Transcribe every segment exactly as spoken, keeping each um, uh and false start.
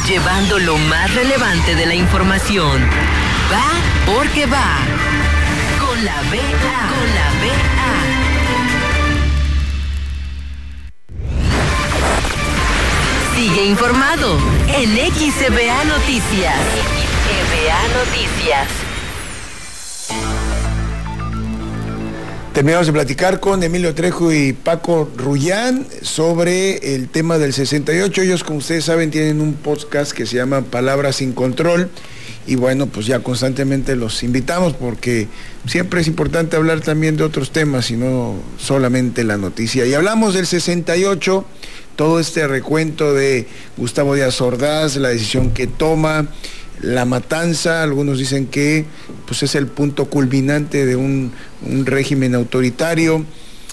llevando lo más relevante de la información. Va porque va. Con la B A. Con la B A. Sigue informado en X E B A Noticias. X E B A Noticias. Terminamos de platicar con Emilio Trejo y Paco Rullán sobre el tema del sesenta y ocho. Ellos, como ustedes saben, tienen un podcast que se llama Palabras sin Control. Y bueno, pues ya constantemente los invitamos porque siempre es importante hablar también de otros temas y no solamente la noticia. Y hablamos del sesenta y ocho, todo este recuento de Gustavo Díaz Ordaz, la decisión que toma, la matanza. Algunos dicen que pues es el punto culminante de un, un régimen autoritario.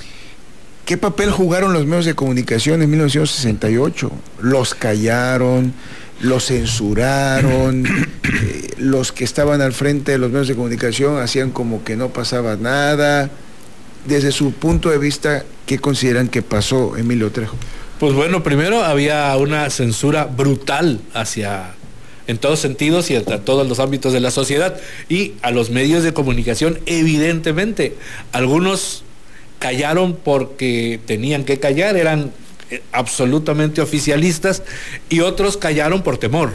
¿Qué papel jugaron los medios de comunicación en mil novecientos sesenta y ocho? Los callaron, los censuraron, eh, los que estaban al frente de los medios de comunicación hacían como que no pasaba nada. Desde su punto de vista, ¿qué consideran que pasó, Emilio Trejo? Pues bueno, primero había una censura brutal hacia, en todos sentidos y a todos los ámbitos de la sociedad, y a los medios de comunicación, evidentemente. Algunos callaron porque tenían que callar, eran absolutamente oficialistas, y otros callaron por temor,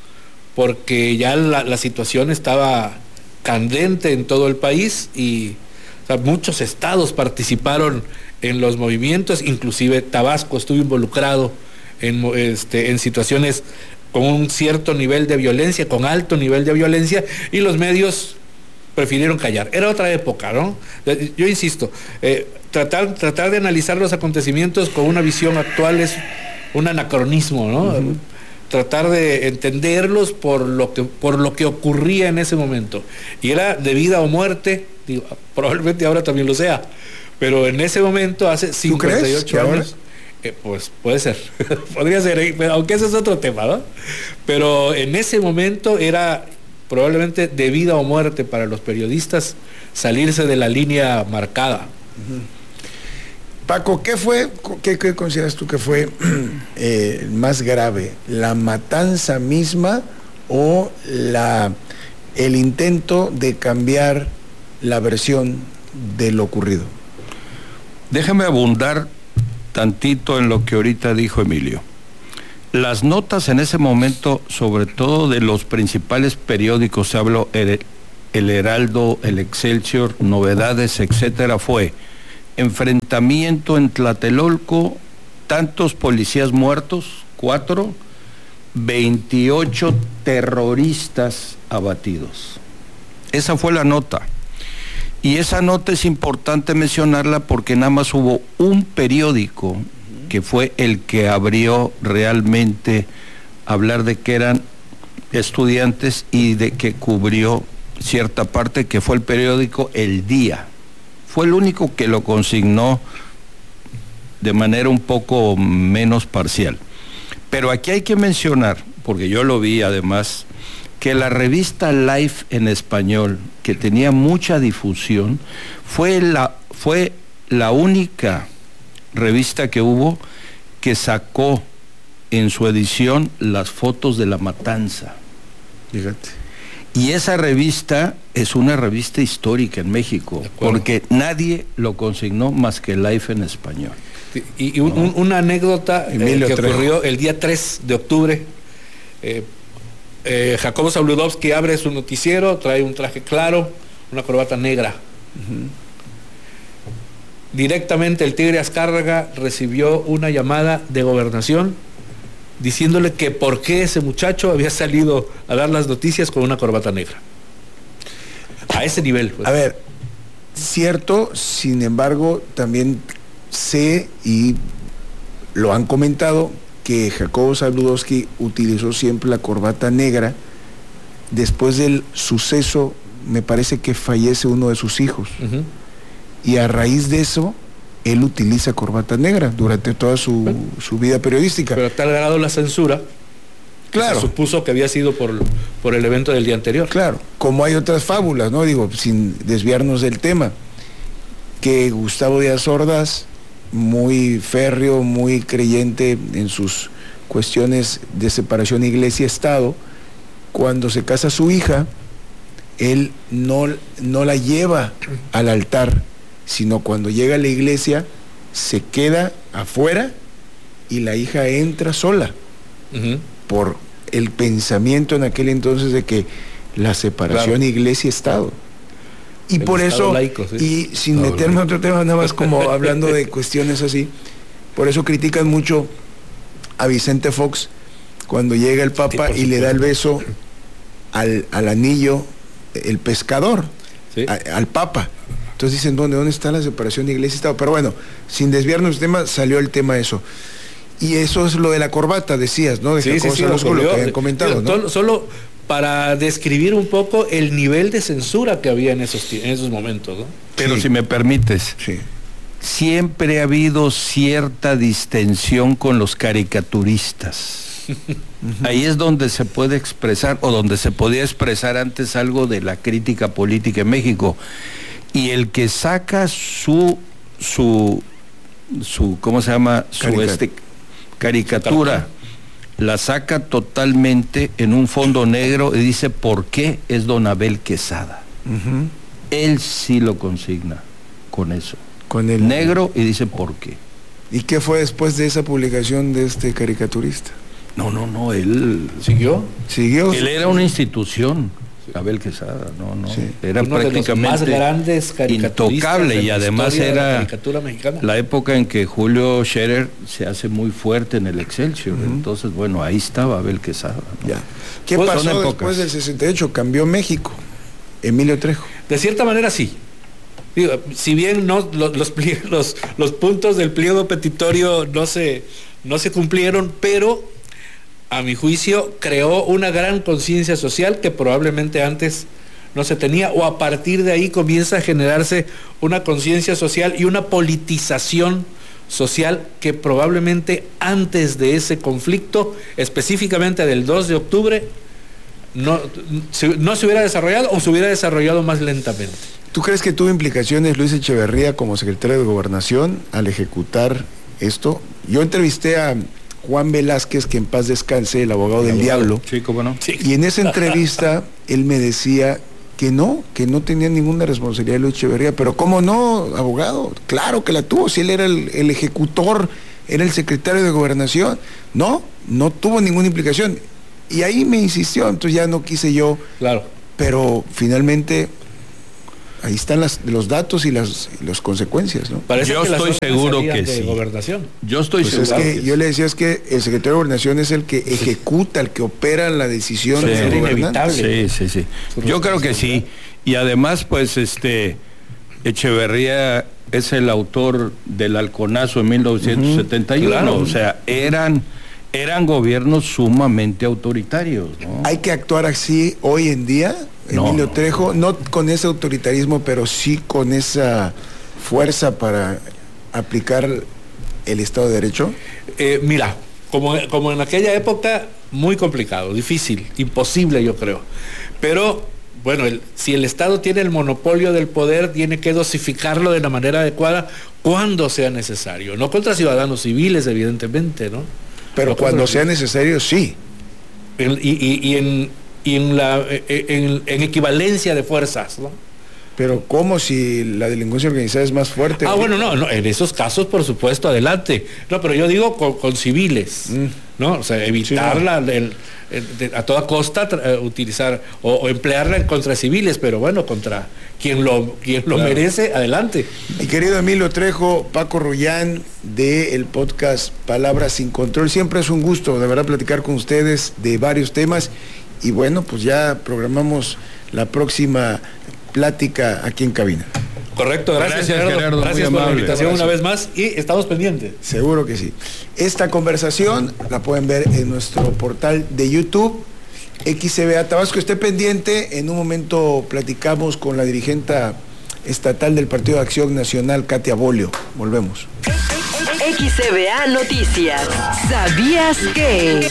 porque ya la, la situación estaba candente en todo el país, y o sea, muchos estados participaron en los movimientos, inclusive Tabasco estuvo involucrado en, este, en situaciones con un cierto nivel de violencia, con alto nivel de violencia, y los medios prefirieron callar. Era otra época, ¿no? Yo insisto, eh, tratar, tratar de analizar los acontecimientos con una visión actual es un anacronismo, ¿no? Uh-huh. Tratar de entenderlos por lo que, por lo que ocurría en ese momento. Y era de vida o muerte, digo, probablemente ahora también lo sea, pero en ese momento, hace cincuenta y ocho años, eh, pues puede ser, podría ser, eh, pero, aunque ese es otro tema, ¿no? Pero en ese momento era probablemente de vida o muerte para los periodistas salirse de la línea marcada. Uh-huh. Paco, ¿qué fue, qué, qué consideras tú que fue eh, más grave? ¿La matanza misma o la, el intento de cambiar la versión de lo ocurrido? Déjame abundar tantito en lo que ahorita dijo Emilio. Las notas en ese momento, sobre todo de los principales periódicos, se habló el, el Heraldo, el Excelsior, Novedades, etcétera, fue enfrentamiento en Tlatelolco, tantos policías muertos, cuatro, veintiocho terroristas abatidos. Esa fue la nota. Y esa nota es importante mencionarla porque nada más hubo un periódico que fue el que abrió realmente hablar de que eran estudiantes y de que cubrió cierta parte, que fue el periódico El Día. Fue el único que lo consignó de manera un poco menos parcial. Pero aquí hay que mencionar, porque yo lo vi además, que la revista Life en español, que tenía mucha difusión, fue la, fue la única revista que hubo que sacó en su edición las fotos de la matanza. Fíjate. Y esa revista es una revista histórica en México, porque nadie lo consignó más que Life en español. Y, y un, un, una anécdota eh, que Trejo. ocurrió el día tres de octubre. Eh, eh, Jacobo Zabludovsky abre su noticiero, trae un traje claro, una corbata negra. Uh-huh. Directamente el Tigre Azcárraga recibió una llamada de Gobernación diciéndole que por qué ese muchacho había salido a dar las noticias con una corbata negra. A ese nivel. Pues. A ver, cierto, sin embargo, también sé y lo han comentado que Jacobo Zabludovsky utilizó siempre la corbata negra. Después del suceso, me parece que fallece uno de sus hijos. Uh-huh. Y a raíz de eso, él utiliza corbata negra durante toda su, bueno, su vida periodística. Pero a tal grado la censura, claro, se supuso que había sido por, por el evento del día anterior. Claro, como hay otras fábulas, ¿no? Digo, sin desviarnos del tema, que Gustavo Díaz Ordaz, muy férreo, muy creyente en sus cuestiones de separación iglesia-estado. Cuando se casa su hija, él no, no la lleva al altar, sino cuando llega a la iglesia, se queda afuera y la hija entra sola, uh-huh. por el pensamiento en aquel entonces de que la separación, claro, iglesia-estado. Y el por eso, laico, ¿sí? Y sin no, meterme a otro tema, nada más como hablando de cuestiones así, por eso critican mucho a Vicente Fox cuando llega el Papa, sí, y le da el beso al, al anillo, el pescador, ¿sí? a, al Papa. Entonces dicen, ¿dónde, ¿dónde está la separación de iglesia y Estado? Pero bueno, sin desviarnos del tema, salió el tema eso. Y eso es lo de la corbata, decías, ¿no? De sí, sí, sí, lo, lo que habían comentado, ¿no? Solo para describir un poco el nivel de censura que había en esos, en esos momentos, ¿no? Pero sí, si me permites, sí, siempre ha habido cierta distensión con los caricaturistas. Ahí es donde se puede expresar, o donde se podía expresar antes algo de la crítica política en México. Y el que saca su, su, su ¿cómo se llama? Su Carica- este, caricatura, la saca totalmente en un fondo negro y dice, ¿por qué? Es don Abel Quesada. Uh-huh. Él sí lo consigna con eso. Con el negro, y dice, ¿por qué? ¿Y qué fue después de esa publicación de este caricaturista? No, no, no, él... ¿Siguió? ¿Siguió? Él era una institución, Abel Quesada, no, no, sí. Era uno prácticamente de los más grandes intocable, y además era la caricatura mexicana. La época en que Julio Scherer se hace muy fuerte en el Excelsior, uh-huh. Entonces, bueno, ahí estaba Abel Quesada, ¿no? Ya. ¿Qué pues pasó después del sesenta y ocho? Cambió México, Emilio Trejo. De cierta manera sí. Digo, si bien no los, los, los, los puntos del pliego petitorio no se, no se cumplieron, pero a mi juicio creó una gran conciencia social que probablemente antes no se tenía, o a partir de ahí comienza a generarse una conciencia social y una politización social que probablemente antes de ese conflicto, específicamente del dos de octubre, no, no se hubiera desarrollado, o se hubiera desarrollado más lentamente. ¿Tú crees que tuvo implicaciones Luis Echeverría como secretario de Gobernación al ejecutar esto? Yo entrevisté a Juan Velázquez, que en paz descanse, el abogado el del abogado. diablo. Sí, cómo no. Sí. Y en esa entrevista él me decía que no, que no tenía ninguna responsabilidad de Luis Echeverría. Pero ¿cómo no, abogado? Claro que la tuvo, si él era el, el ejecutor, era el secretario de Gobernación. No, no tuvo ninguna implicación. Y ahí me insistió, entonces ya no quise yo. Claro. Pero finalmente ahí están las, los datos y las, y las consecuencias, ¿no? Parece yo que estoy seguro que sí. Gobernación. Yo estoy pues seguro. Es que, que yo le decía es que el secretario de Gobernación es el que ejecuta, el que opera la decisión sí, del gobernante. Sí, sí, sí. Yo creo que sí. Y además, pues, este, Echeverría es el autor del halconazo en mil novecientos setenta y uno. Uh-huh. Claro. O sea, eran, eran gobiernos sumamente autoritarios, ¿no? Hay que actuar así hoy en día. No, Emilio no, Trejo, no con ese autoritarismo, pero sí con esa fuerza para aplicar el Estado de Derecho. Eh, mira, como, como en aquella época, muy complicado, difícil, imposible, yo creo. Pero, bueno, el, si el Estado tiene el monopolio del poder, tiene que dosificarlo de la manera adecuada cuando sea necesario. No contra ciudadanos civiles, evidentemente, ¿no? Pero no cuando sea necesario, sí. El, y, y, y en... y en, la, en, en equivalencia de fuerzas, ¿no? Pero ¿cómo si la delincuencia organizada es más fuerte? Ah, bueno, no, no, en esos casos, por supuesto, adelante. No, pero yo digo con, con civiles, mm. ¿no? O sea, evitarla sí, no. el, el, de, a toda costa tra, utilizar o, o emplearla contra civiles, pero bueno, contra quien lo, quien lo claro. merece, adelante. Mi querido Emilio Trejo, Paco Rullán, del podcast Palabras sin Control. Siempre es un gusto, de verdad, platicar con ustedes de varios temas. Y bueno, pues ya programamos la próxima plática aquí en cabina. Correcto, gracias, gracias Gerardo. Gerardo gracias por amable. La invitación gracias. Una vez más y estamos pendientes. Seguro que sí. Esta conversación la pueden ver en nuestro portal de YouTube, X C B A Tabasco. Esté pendiente, en un momento platicamos con la dirigente estatal del Partido de Acción Nacional, Katia Bolio. Volvemos. X C B A Noticias. ¿Sabías que?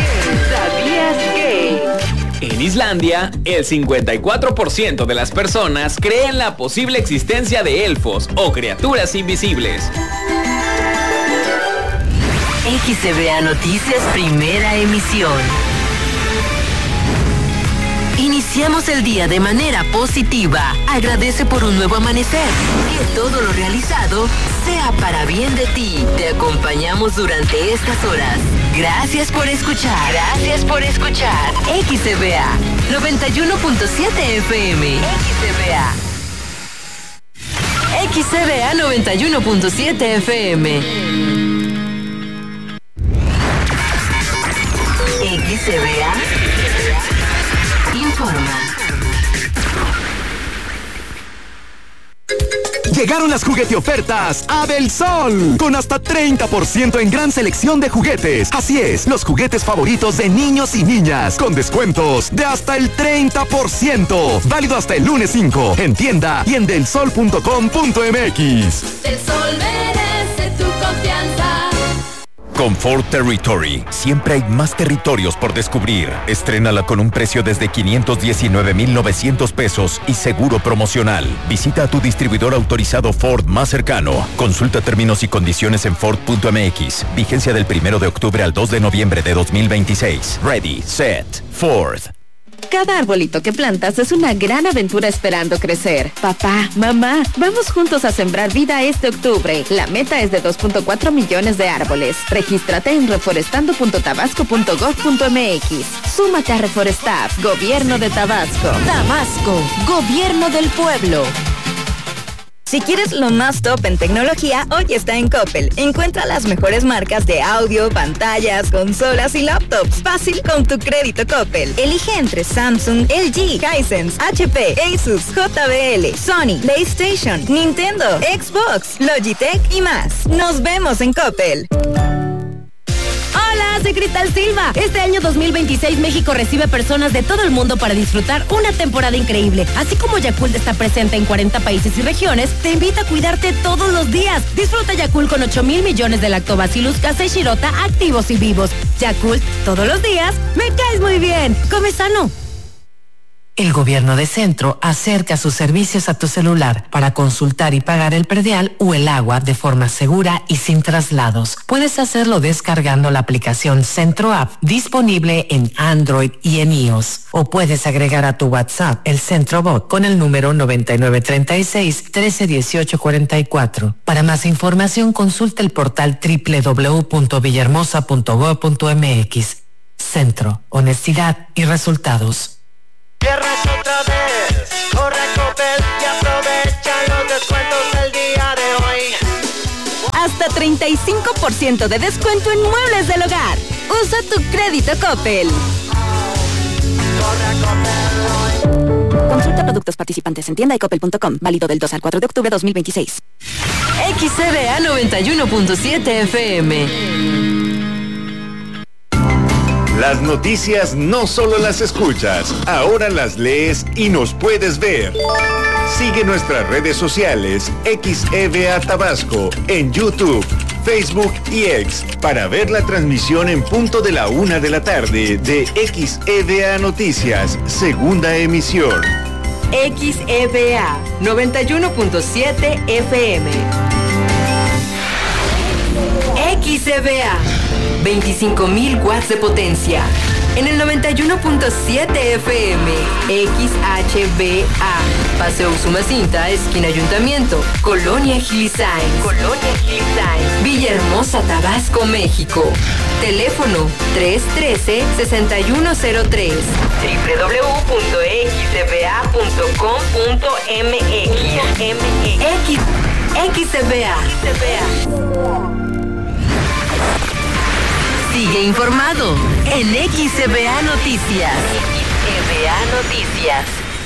¿Sabías que? En Islandia, el cincuenta y cuatro por ciento de las personas creen la posible existencia de elfos o criaturas invisibles. X C V A Noticias, primera emisión. Iniciamos el día de manera positiva. Agradece por un nuevo amanecer. Que todo lo realizado sea para bien de ti. Te acompañamos durante estas horas. Gracias por escuchar. Gracias por escuchar. X C V A noventa y uno punto siete F M. X C V A. X C V A noventa y uno punto siete F M. X C V A informa. Llegaron las juguete ofertas a Del Sol, con hasta treinta por ciento en gran selección de juguetes. Así es, los juguetes favoritos de niños y niñas, con descuentos de hasta el treinta por ciento. Válido hasta el lunes cinco, en tienda y en delsol punto com punto m x. Del Sol merece tu confianza. Con Ford Territory, siempre hay más territorios por descubrir. Estrénala con un precio desde quinientos diecinueve mil novecientos pesos y seguro promocional. Visita a tu distribuidor autorizado Ford más cercano. Consulta términos y condiciones en Ford punto m x. Vigencia del primero de octubre al dos de noviembre de dos mil veintiséis. Ready, set, Ford. Cada arbolito que plantas es una gran aventura esperando crecer. Papá, mamá, vamos juntos a sembrar vida este octubre. La meta es de dos punto cuatro millones de árboles. Regístrate en reforestando punto tabasco punto gov punto m x. Súmate a Reforestab, Gobierno de Tabasco. Tabasco, Gobierno del Pueblo. Si quieres lo más top en tecnología, hoy está en Coppel. Encuentra las mejores marcas de audio, pantallas, consolas y laptops. Fácil con tu crédito Coppel. Elige entre Samsung, L G, Hisense, H P, Asus, J B L, Sony, PlayStation, Nintendo, Xbox, Logitech y más. Nos vemos en Coppel. Hola, soy Cristal Silva. Este año dos mil veintiséis México recibe personas de todo el mundo para disfrutar una temporada increíble. Así como Yakult está presente en cuarenta países y regiones, te invita a cuidarte todos los días. Disfruta Yakult con ocho mil millones de lactobacillus casei shirota activos y vivos. Yakult, todos los días, me caes muy bien. Come sano. El gobierno de Centro acerca sus servicios a tu celular para consultar y pagar el predial o el agua de forma segura y sin traslados. Puedes hacerlo descargando la aplicación Centro App disponible en Android y en iOS. O puedes agregar a tu WhatsApp el Centro Bot con el número noventa y nueve treinta y seis, trece dieciocho cuarenta y cuatro. Para más información consulta el portal doble u doble u doble u punto villahermosa punto gov punto m x. Centro, honestidad y resultados. Viernes otra vez, corre a Coppel y aprovecha los descuentos del día de hoy. Hasta treinta y cinco por ciento de descuento en muebles del hogar. Usa tu crédito Coppel. Corre a Coppel. Consulta productos participantes en tienda y coppel punto com. Válido del dos al cuatro de octubre de dos mil veintiséis. X C V A noventa y uno punto siete F M. Las noticias no solo las escuchas, ahora las lees y nos puedes ver. Sigue nuestras redes sociales X E V A Tabasco en YouTube, Facebook y X para ver la transmisión en punto de la una de la tarde de X E V A Noticias, segunda emisión. X E V A noventa y uno punto siete F M. X E V A veinticinco mil watts de potencia. En el noventa y uno punto siete F M. X H B A Paseo Usumacinta, esquina Ayuntamiento, Colonia Gilisain. Colonia Gilisain. Villahermosa, Tabasco, México. Teléfono tres uno tres, seis uno cero tres. doble u doble u doble u punto x e v a punto com punto m x. X X E V A. Sigue informado en X E V A Noticias. X E V A Noticias.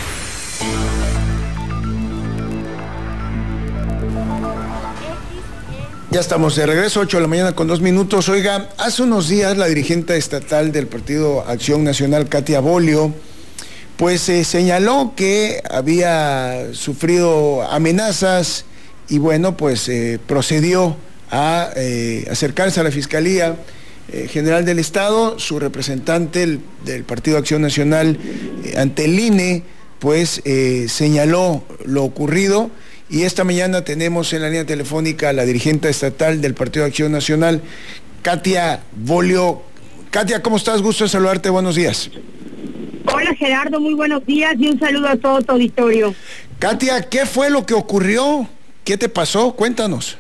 Ya estamos de regreso, ocho de la mañana con dos minutos. Oiga, hace unos días la dirigente estatal del Partido Acción Nacional, Katia Bolio, pues eh, señaló que había sufrido amenazas y bueno, pues eh, procedió a eh, acercarse a la Fiscalía eh, General del Estado. Su representante el, del Partido Acción Nacional eh, ante el I N E, pues eh, señaló lo ocurrido. Y esta mañana tenemos en la línea telefónica a la dirigente estatal del Partido Acción Nacional, Katia Bolio. Katia, ¿cómo estás? Gusto de saludarte, buenos días. Hola Gerardo, muy buenos días y un saludo a todo tu auditorio. Katia, ¿qué fue lo que ocurrió? ¿Qué te pasó? Cuéntanos.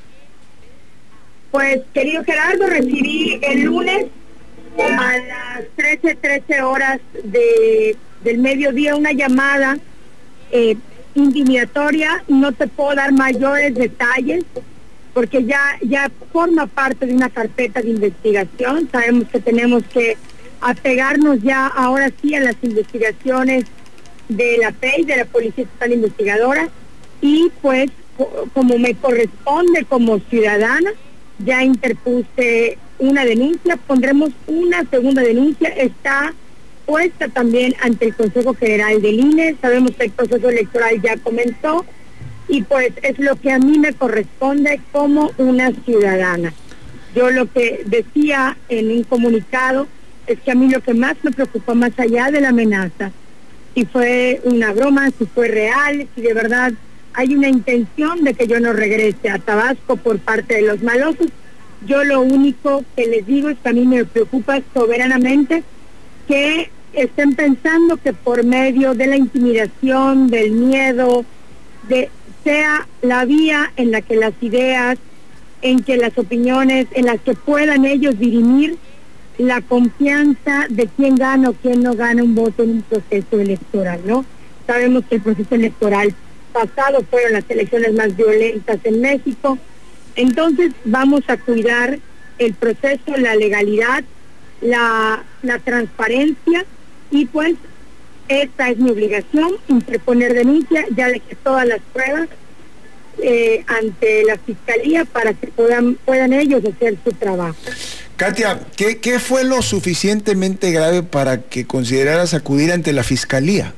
Pues, querido Gerardo, recibí el lunes a las trece, trece horas de, del mediodía una llamada eh, intimidatoria. No te puedo dar mayores detalles porque ya, ya forma parte de una carpeta de investigación. Sabemos que tenemos que apegarnos ya ahora sí a las investigaciones de la P E I, de la Policía Estatal Investigadora, y pues como me corresponde como ciudadana, ya interpuse una denuncia, pondremos una segunda denuncia, está puesta también ante el Consejo General del I N E, sabemos que el proceso electoral ya comenzó y pues es lo que a mí me corresponde como una ciudadana. Yo lo que decía en un comunicado es que a mí lo que más me preocupó, más allá de la amenaza, si fue una broma, si fue real, si de verdad hay una intención de que yo no regrese a Tabasco por parte de los malosos. Yo lo único que les digo es que a mí me preocupa soberanamente que estén pensando que por medio de la intimidación, del miedo, de sea la vía en la que las ideas, en que las opiniones, en las que puedan ellos dirimir la confianza de quién gana o quién no gana un voto en un proceso electoral, ¿no? Sabemos que el proceso electoral pasado fueron las elecciones más violentas en México, entonces vamos a cuidar el proceso, la legalidad, la, la transparencia, y pues esta es mi obligación, interponer denuncia. Ya dejé todas las pruebas eh, ante la Fiscalía para que puedan, puedan ellos hacer su trabajo. Katia, ¿qué, ¿qué fue lo suficientemente grave para que consideraras acudir ante la Fiscalía?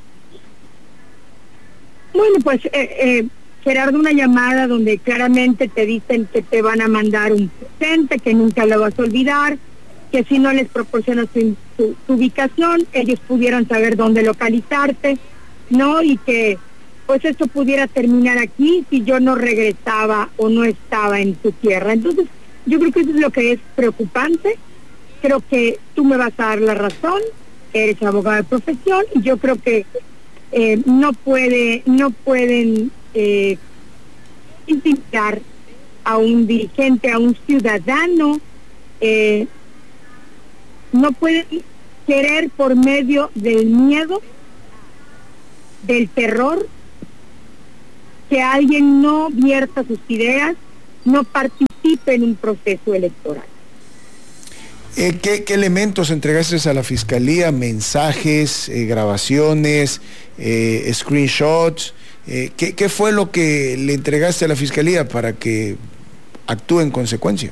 Bueno, pues eh, eh, Gerardo, una llamada donde claramente te dicen que te van a mandar un presente, que nunca lo vas a olvidar, que si no les proporcionas tu, tu, tu ubicación, ellos pudieran saber dónde localizarte, ¿no? Y que pues esto pudiera terminar aquí si yo no regresaba o no estaba en tu tierra. Entonces, yo creo que eso es lo que es preocupante. Creo que tú me vas a dar la razón, eres abogado de profesión, y yo creo que eh, no puede, no pueden eh, intimidar a un dirigente, a un ciudadano, eh, no pueden querer por medio del miedo, del terror, que alguien no vierta sus ideas, no participe en un proceso electoral. Eh, ¿qué, ¿Qué elementos entregaste a la Fiscalía? ¿Mensajes, eh, grabaciones, eh, screenshots? Eh, ¿qué, ¿Qué fue lo que le entregaste a la Fiscalía para que actúe en consecuencia?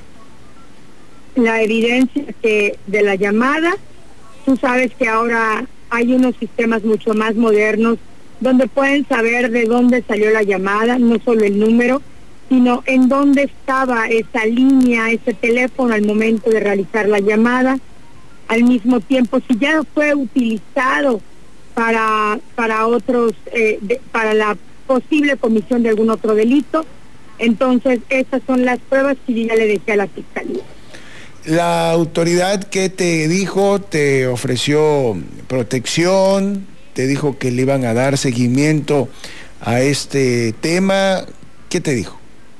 La evidencia que de la llamada, tú sabes que ahora hay unos sistemas mucho más modernos donde pueden saber de dónde salió la llamada, no solo el número, sino en dónde estaba esa línea, ese teléfono al momento de realizar la llamada. Al mismo tiempo, si ya fue utilizado para para otros, eh, de, para la posible comisión de algún otro delito, entonces esas son las pruebas que ya le dejé a la Fiscalía. La autoridad, ¿qué te dijo? ¿Te ofreció protección? ¿Te dijo que le iban a dar seguimiento a este tema? ¿Qué te dijo?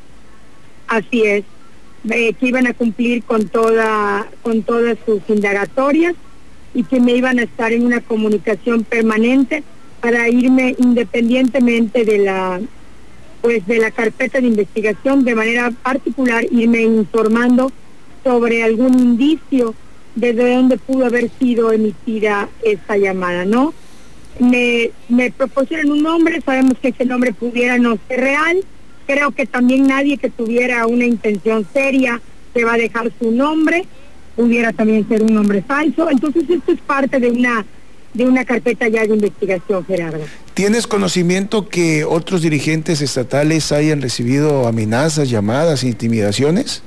Así es, eh, que iban a cumplir con toda con todas sus indagatorias y que me iban a estar en una comunicación permanente para irme independientemente de la pues de la carpeta de investigación, de manera particular irme informando sobre algún indicio de dónde pudo haber sido emitida esta llamada, ¿no? Me, me proporcionan un nombre, sabemos que ese nombre pudiera no ser real. Creo que también nadie que tuviera una intención seria que va a dejar su nombre, pudiera también ser un nombre falso. Entonces esto es parte de una de una carpeta ya de investigación, Gerardo. ¿Tienes conocimiento que otros dirigentes estatales hayan recibido amenazas, llamadas, intimidaciones?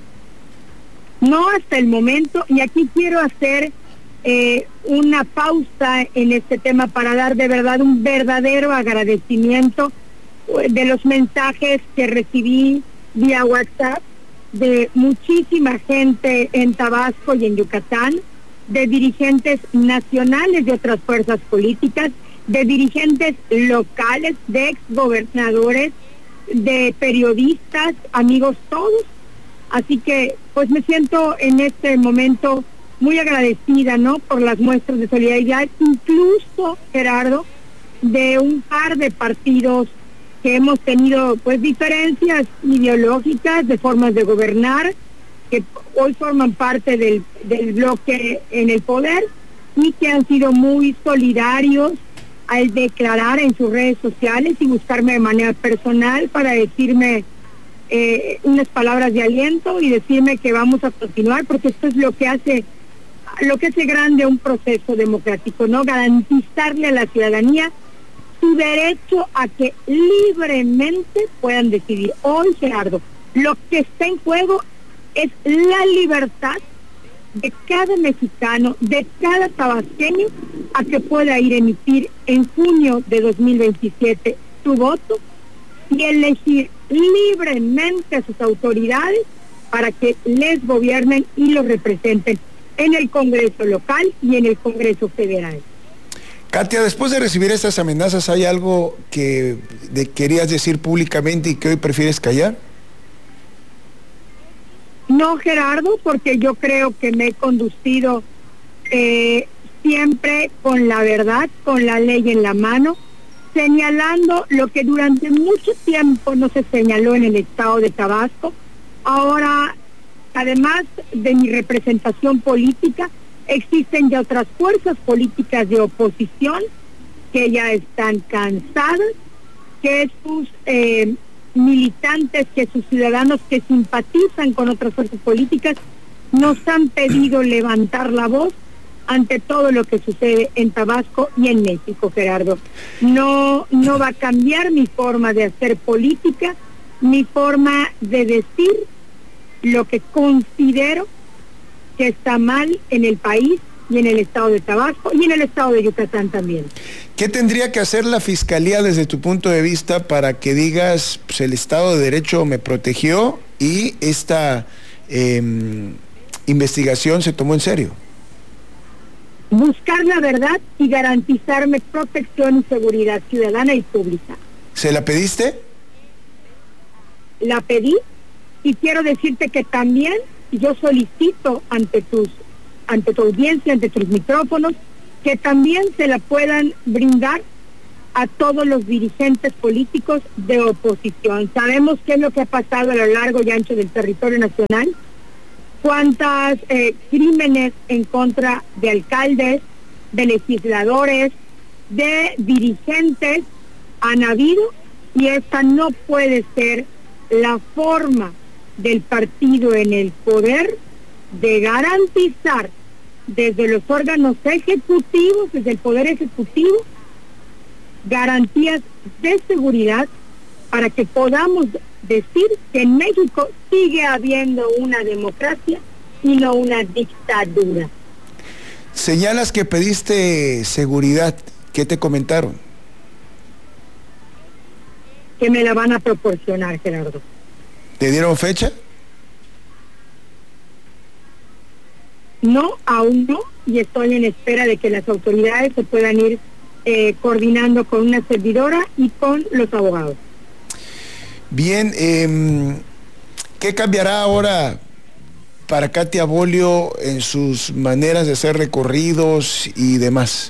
No hasta el momento, y aquí quiero hacer eh, una pausa en este tema para dar de verdad un verdadero agradecimiento de los mensajes que recibí vía WhatsApp de muchísima gente en Tabasco y en Yucatán, de dirigentes nacionales de otras fuerzas políticas, de dirigentes locales, de exgobernadores, de periodistas, amigos todos. Así que pues me siento en este momento muy agradecida, ¿no?, por las muestras de solidaridad, incluso, Gerardo, de un par de partidos que hemos tenido pues diferencias ideológicas, de formas de gobernar, que hoy forman parte del, del bloque en el poder y que han sido muy solidarios al declarar en sus redes sociales y buscarme de manera personal para decirme eh, unas palabras de aliento y decirme que vamos a continuar, porque esto es lo que hace lo que hace grande un proceso democrático, ¿no? Garantizarle a la ciudadanía su derecho a que libremente puedan decidir. Hoy, Gerardo, lo que está en juego es la libertad de cada mexicano, de cada tabasqueño, a que pueda ir a emitir en junio de dos mil veintisiete su voto y elegir libremente a sus autoridades para que les gobiernen y los representen en el Congreso local y en el Congreso federal. Katia, después de recibir estas amenazas, ¿hay algo que de, querías decir públicamente y que hoy prefieres callar? No, Gerardo, porque yo creo que me he conducido eh, siempre con la verdad, con la ley en la mano, señalando lo que durante mucho tiempo no se señaló en el estado de Tabasco. Ahora, además de mi representación política, existen ya otras fuerzas políticas de oposición que ya están cansadas, que sus eh, militantes, que sus ciudadanos que simpatizan con otras fuerzas políticas nos han pedido levantar la voz ante todo lo que sucede en Tabasco y en México, Gerardo. No, no va a cambiar mi forma de hacer política, mi forma de decir lo que considero que está mal en el país y en el estado de Tabasco y en el estado de Yucatán también. ¿Qué tendría que hacer la Fiscalía desde tu punto de vista para que digas, pues el Estado de Derecho me protegió y esta eh, investigación se tomó en serio? Buscar la verdad y garantizarme protección y seguridad ciudadana y pública. ¿Se la pediste? La pedí y quiero decirte que también yo solicito ante tus, ante tu audiencia, ante tus micrófonos, que también se la puedan brindar a todos los dirigentes políticos de oposición. Sabemos qué es lo que ha pasado a lo largo y ancho del territorio nacional, cuántas eh, crímenes en contra de alcaldes, de legisladores, de dirigentes han habido, y esta no puede ser la forma del partido en el poder de garantizar desde los órganos ejecutivos, desde el poder ejecutivo, garantías de seguridad para que podamos decir que en México sigue habiendo una democracia y no una dictadura. Señalas que pediste seguridad. ¿Qué te comentaron? Que me la van a proporcionar, Gerardo. ¿Te dieron fecha? No, aún no, y estoy en espera de que las autoridades se puedan ir eh, coordinando con una servidora y con los abogados. Bien, eh, ¿qué cambiará ahora para Katia Bolio en sus maneras de hacer recorridos y demás?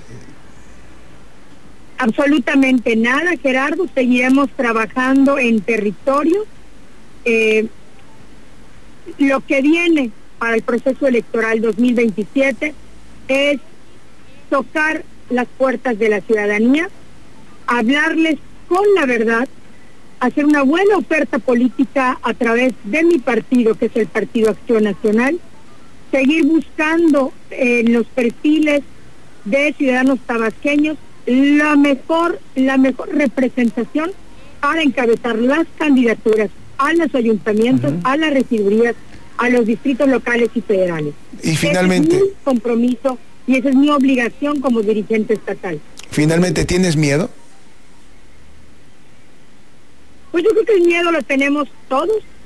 Absolutamente nada, Gerardo. Seguiremos trabajando en territorio. Eh, lo que viene para el proceso electoral dos mil veintisiete es tocar las puertas de la ciudadanía, hablarles con la verdad, hacer una buena oferta política a través de mi partido, que es el Partido Acción Nacional, seguir buscando en los perfiles de ciudadanos tabasqueños la mejor, la mejor representación para encabezar las candidaturas a los ayuntamientos, uh-huh. a las regidurías, a los distritos locales y federales. Y finalmente, ese es mi compromiso y esa es mi obligación como dirigente estatal. Finalmente, ¿tienes miedo? Pues yo creo que el miedo lo tenemos todos,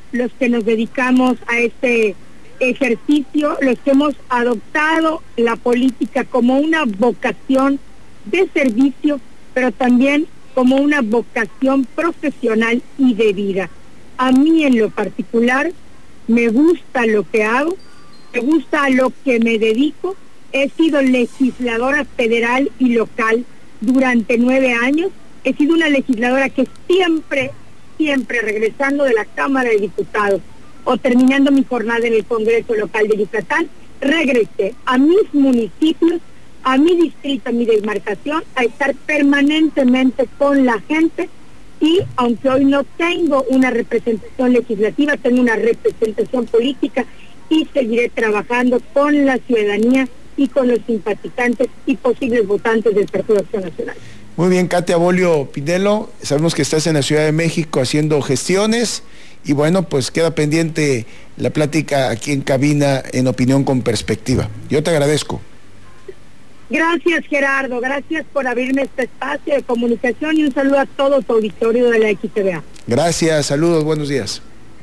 los que nos dedicamos a este ejercicio, los que hemos adoptado la política como una vocación de servicio, pero también como una vocación profesional y de vida. A mí en lo particular me gusta lo que hago, me gusta a lo que me dedico. He sido legisladora federal y local durante nueve años. He sido una legisladora que siempre, siempre regresando de la Cámara de Diputados o terminando mi jornada en el Congreso Local de Yucatán, regresé a mis municipios, a mi distrito, a mi demarcación, a estar permanentemente con la gente. Y aunque hoy no tengo una representación legislativa, tengo una representación política y seguiré trabajando con la ciudadanía y con los simpatizantes y posibles votantes del Partido Acción Nacional. Muy bien, Katia Bolio Pinelo, sabemos que estás en la Ciudad de México haciendo gestiones y bueno, pues queda pendiente la plática aquí en cabina en Opinión con Perspectiva. Yo te agradezco. Gracias, Gerardo, gracias por abrirme este espacio de comunicación y un saludo a todo tu auditorio de la X T V A. Gracias, saludos, buenos días.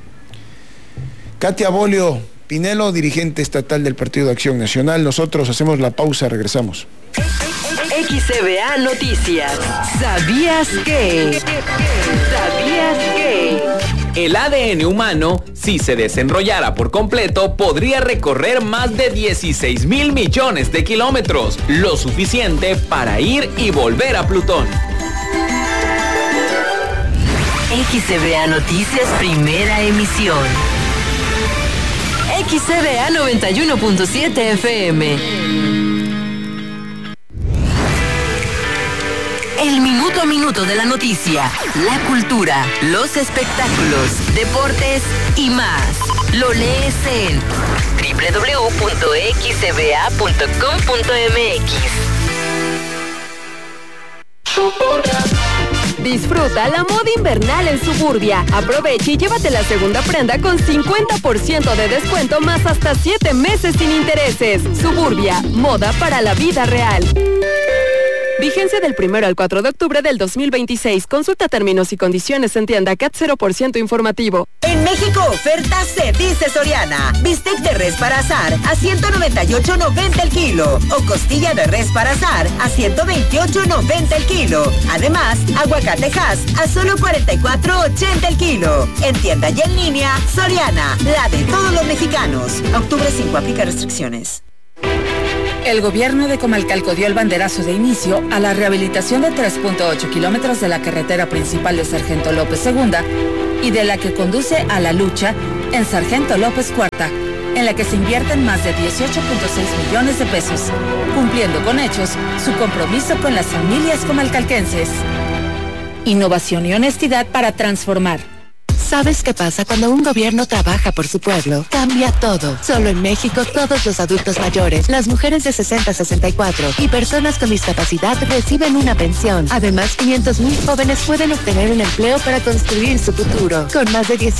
Katia Bolio Pinelo, dirigente estatal del Partido de Acción Nacional. Nosotros hacemos la pausa, regresamos. X C V A Noticias. ¿Sabías que? ¿Sabías que? El A D N humano, si se desenrollara por completo, podría recorrer más de dieciséis mil millones de kilómetros, lo suficiente para ir y volver a Plutón. X C V A Noticias, primera emisión. X C V A noventa y uno punto siete F M. El minuto a minuto de la noticia, la cultura, los espectáculos, deportes y más. Lo lees en doble u doble u doble u punto x c v a punto com punto m x. Disfruta la moda invernal en Suburbia. Aprovecha y llévate la segunda prenda con cincuenta por ciento de descuento más hasta siete meses sin intereses. Suburbia, moda para la vida real. Vigencia del primero al cuatro de octubre del dos mil veintiséis. Consulta términos y condiciones en tienda C A T cero por ciento informativo. En México, oferta se dice Soriana. Bistec de res para asar a ciento noventa y ocho noventa el kilo. O costilla de res para asar a ciento veintiocho noventa el kilo. Además, aguacate Hass a solo cuarenta y cuatro ochenta el kilo. En tienda y en línea, Soriana, la de todos los mexicanos. Octubre cinco, aplica restricciones. El gobierno de Comalcalco dio el banderazo de inicio a la rehabilitación de tres punto ocho kilómetros de la carretera principal de Sargento López segunda y de la que conduce a La Lucha en Sargento López cuarta, en la que se invierten más de dieciocho punto seis millones de pesos, cumpliendo con hechos su compromiso con las familias comalcalquenses. Innovación y honestidad para transformar. ¿Sabes qué pasa cuando un gobierno trabaja por su pueblo? Cambia todo. Solo en México, todos los adultos mayores, las mujeres de sesenta a sesenta y cuatro y personas con discapacidad reciben una pensión. Además, quinientos mil jóvenes pueden obtener un empleo para construir su futuro. Con más de diez